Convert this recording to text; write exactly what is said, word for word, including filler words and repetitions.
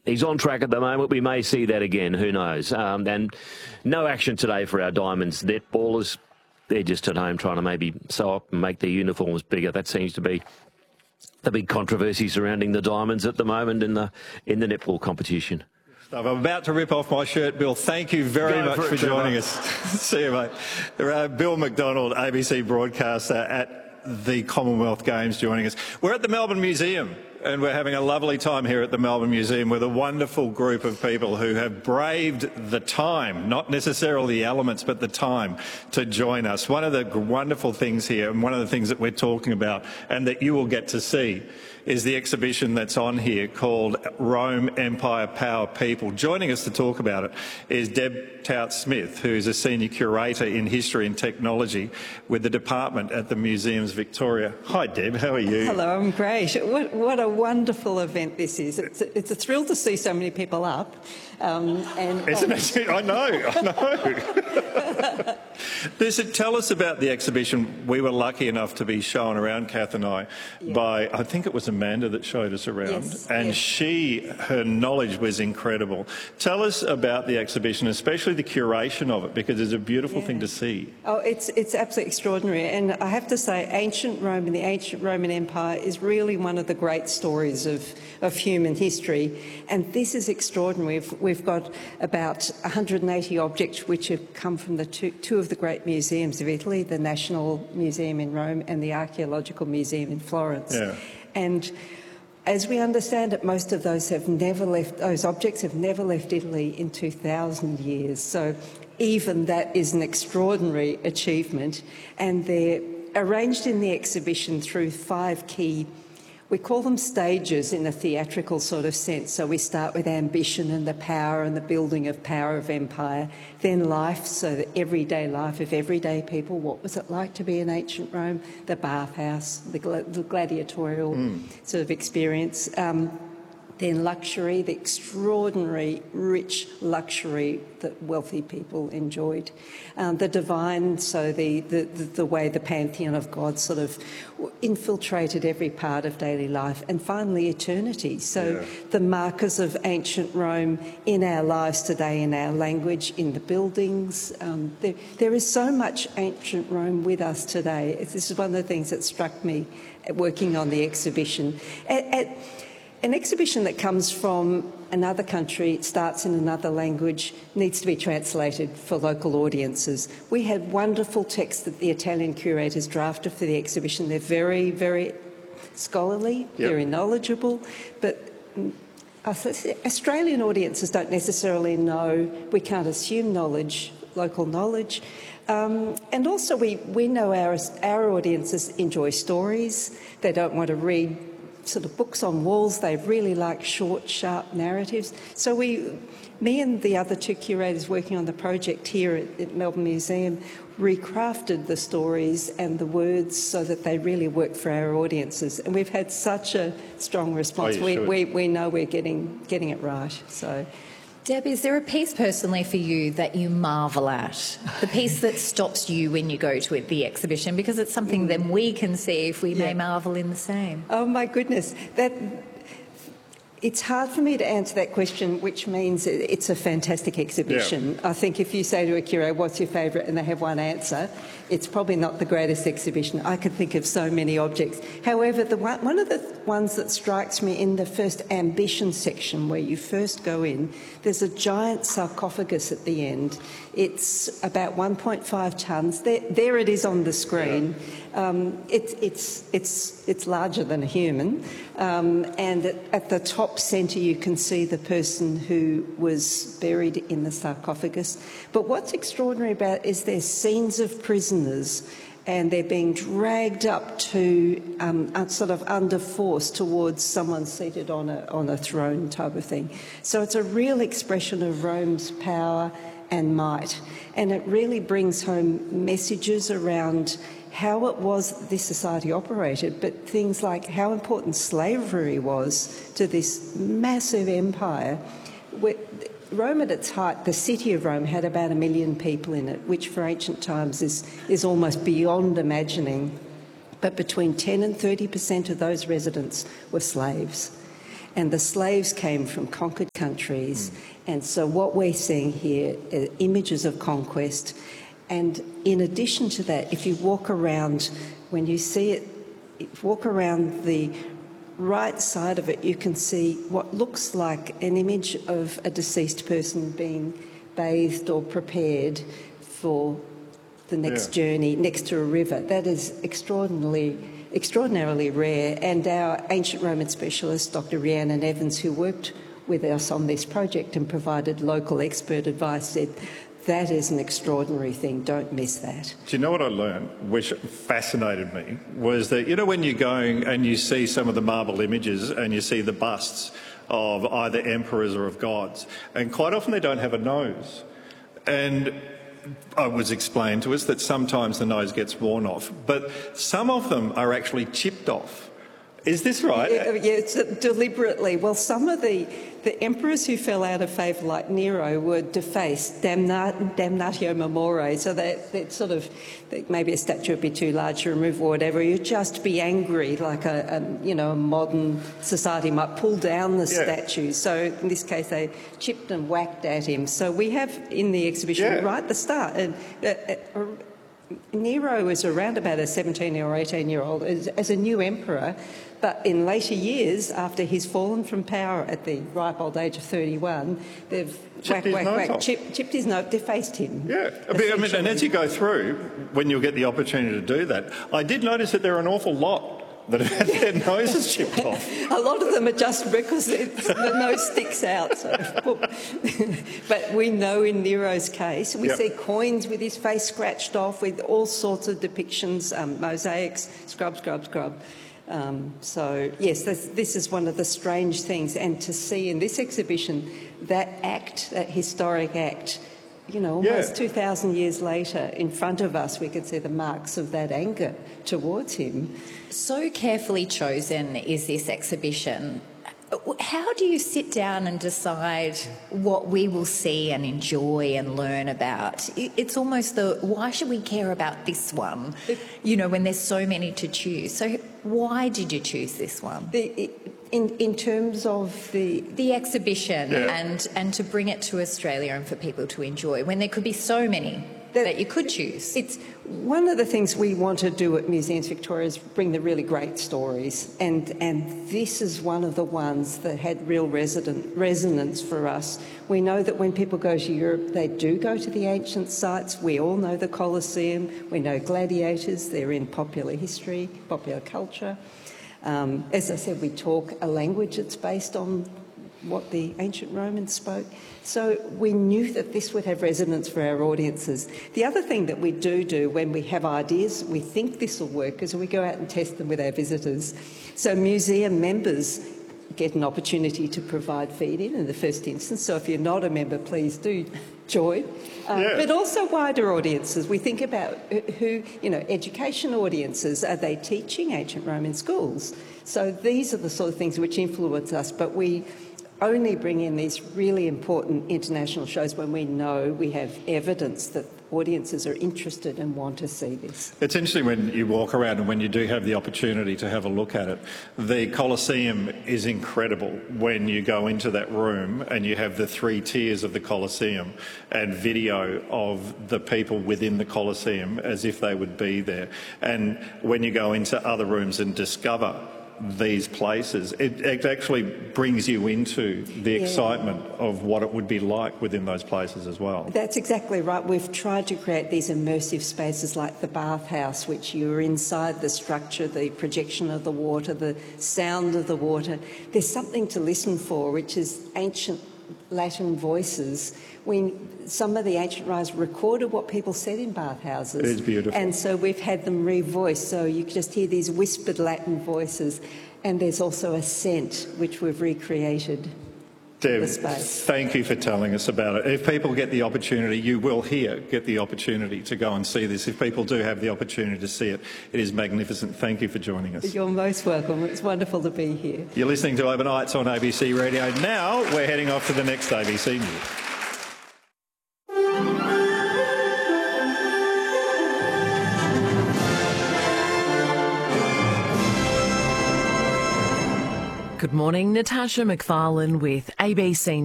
he's on track at the moment. We may see that again. Who knows? Um, and no action today for our Diamonds netballers. They're just at home trying to maybe sew up and make their uniforms bigger. That seems to be the big controversy surrounding the Diamonds at the moment in the in the netball competition. I'm about to rip off my shirt, Bill. Thank you very Go much for, for it, joining us. See you, mate. Uh, Bill McDonald, A B C broadcaster at the Commonwealth Games, joining us. We're at the Melbourne Museum, and we're having a lovely time here at the Melbourne Museum with a wonderful group of people who have braved the time, not necessarily the elements, but the time to join us. One of the wonderful things here, and one of the things that we're talking about and that you will get to see, is the exhibition that's on here called Rome, Empire, Power, People. Joining us to talk about it is Deb Tout-Smith, who is a Senior Curator in History and Technology with the Department at the Museums Victoria. Hi Deb, how are you? Hello, I'm great. What, what a wonderful event this is. It's a, it's a thrill to see so many people up. Um, and, Isn't it? I know, I know. Listen, tell us about the exhibition. We were lucky enough to be shown around, Kath and I, yeah. by, I think it was Amanda that showed us around, yes, and yes. she, her knowledge was incredible. Tell us about the exhibition, especially the curation of it, because it's a beautiful yeah. thing to see. Oh, it's, it's absolutely extraordinary. And I have to say, ancient Rome and the ancient Roman Empire is really one of the great stories of, of human history. And this is extraordinary. We've, we've got about one hundred eighty objects which have come from the two, two of the great museums of Italy, the National Museum in Rome and the Archaeological Museum in Florence. Yeah. And as we understand it, most of those have never left, those objects have never left Italy in two thousand years. So even that is an extraordinary achievement. And they're arranged in the exhibition through five key, we call them stages in a theatrical sort of sense. So we start with ambition and the power and the building of power of empire, then life, so the everyday life of everyday people. What was it like to be in ancient Rome? The bathhouse, the, gla the gladiatorial mm. sort of experience. Um, then luxury, the extraordinary, rich luxury that wealthy people enjoyed. Um, the divine, so the, the, the way the pantheon of God sort of infiltrated every part of daily life. And finally, eternity. So yeah. the markers of ancient Rome in our lives today, in our language, in the buildings. Um, there, there is so much ancient Rome with us today. This is one of the things that struck me at working on the exhibition. At, at, An exhibition that comes from another country, starts in another language, needs to be translated for local audiences. We had wonderful texts that the Italian curators drafted for the exhibition. They're very, very scholarly, yep. very knowledgeable, but Australian audiences don't necessarily know. We can't assume knowledge, local knowledge. Um, and also we, we know our, our audiences enjoy stories. They don't want to read sort of books on walls. They really like short, sharp narratives. So we, me and the other two curators working on the project here at, at Melbourne Museum recrafted the stories and the words so that they really work for our audiences. And we've had such a strong response. Oh, we, we, we know we're getting, getting it right. So. Deb, is there a piece personally for you that you marvel at? The piece that stops you when you go to the exhibition? Because it's something that we can see if we yeah. may marvel in the same. Oh, my goodness. That, it's hard for me to answer that question, which means it's a fantastic exhibition. Yeah. I think if you say to a curator, what's your favourite, and they have one answer, it's probably not the greatest exhibition. I could think of so many objects. However, the one, one of the ones that strikes me in the first ambition section, where you first go in, there's a giant sarcophagus at the end. It's about one point five tonnes. There, there it is on the screen. Yeah. Um, it, it's, it's, it's larger than a human. Um, and at, at the top centre you can see the person who was buried in the sarcophagus. But what's extraordinary about it is there's scenes of prisoners and they're being dragged up to um, sort of under force towards someone seated on a, on a throne type of thing. So it's a real expression of Rome's power and might. And it really brings home messages around how it was this society operated, but things like how important slavery was to this massive empire. Rome at its height, the city of Rome, had about a million people in it, which for ancient times is, is almost beyond imagining. But between ten and thirty percent of those residents were slaves. and the slaves came from conquered countries. Mm. And so what we're seeing here are images of conquest. And in addition to that, if you walk around, when you see it, if you walk around the right side of it, you can see what looks like an image of a deceased person being bathed or prepared for the next yeah. journey next to a river. That is extraordinarily, extraordinarily rare. And our ancient Roman specialist, Doctor Rhiannon Evans, who worked with us on this project and provided local expert advice, said, that is an extraordinary thing, don't miss that. Do you know what I learned, which fascinated me, was that, you know, when you're going and you see some of the marble images and you see the busts of either emperors or of gods, and quite often they don't have a nose. And it was explained to us that sometimes the nose gets worn off, but some of them are actually chipped off. Is this right? Yeah, yeah, it's deliberately. Well, some of the, the emperors who fell out of favour, like Nero, were defaced, damnat, damnatio memoriae, so that, that sort of, that maybe a statue would be too large to remove or whatever. You'd just be angry, like a, a you know, a modern society might pull down the yeah. statue. So in this case, they chipped and whacked at him. So we have in the exhibition yeah. right at the start, and, uh, uh, Nero was around about a seventeen or eighteen year old as, as a new emperor, but in later years, after he's fallen from power at the ripe old age of thirty-one, they've whack, whack, whack, chip, chipped his nose, defaced him. Yeah, I mean, I mean, and as you go through, when you'll get the opportunity to do that, I did notice that there are an awful lot that have had their noses chipped off. A lot of them are just because it's, the nose sticks out. So. But we know in Nero's case, we yep. see coins with his face scratched off with all sorts of depictions, um, mosaics, scrub, scrub, scrub. Um, so, yes, this, this is one of the strange things. And to see in this exhibition that act, that historic act, you know, almost yeah. two thousand years later, in front of us, we can see the marks of that anger towards him. So carefully chosen is this exhibition. How do you sit down and decide what we will see and enjoy and learn about? It's almost the, why should we care about this one, you know, when there's so many to choose? So why did you choose this one? The, in, in terms of the... The exhibition yeah. and, and to bring it to Australia and for people to enjoy, when there could be so many that, that you could choose. It's one of the things we want to do at Museums Victoria is bring the really great stories, and and this is one of the ones that had real resident, resonance for us. We know that when people go to Europe, they do go to the ancient sites. We all know the Colosseum. We know gladiators. They're in popular history, popular culture. Um, as I said, we talk a language that's based on what the ancient Romans spoke. So we knew that this would have resonance for our audiences. The other thing that we do do when we have ideas, we think this will work, is we go out and test them with our visitors. So museum members get an opportunity to provide feed-in in the first instance. So if you're not a member, please do join. Um, yeah. But also wider audiences. We think about who, you know, education audiences. Are they teaching ancient Roman schools? So these are the sort of things which influence us, but we only bring in these really important international shows when we know we have evidence that audiences are interested and want to see this. It's interesting when you walk around and when you do have the opportunity to have a look at it. The Colosseum is incredible when you go into that room and you have the three tiers of the Colosseum and video of the people within the Colosseum as if they would be there. And when you go into other rooms and discover these places, it, it actually brings you into the yeah. excitement of what it would be like within those places as well. That's exactly right. We've tried to create these immersive spaces like the bathhouse, which you're inside the structure, the projection of the water, the sound of the water. There's something to listen for, which is ancient Latin voices. When some of the ancient writers recorded what people said in bathhouses. It is beautiful. And so we've had them revoiced, so you can just hear these whispered Latin voices. And there's also a scent, which we've recreated. Deb, thank you for telling us about it. If people get the opportunity, you will here get the opportunity to go and see this. If people do have the opportunity to see it, it is magnificent. Thank you for joining us. You're most welcome. It's wonderful to be here. You're listening to Overnights on A B C Radio. Now we're heading off to the next A B C News. Good Good morning, Natasha McFarlane with A B C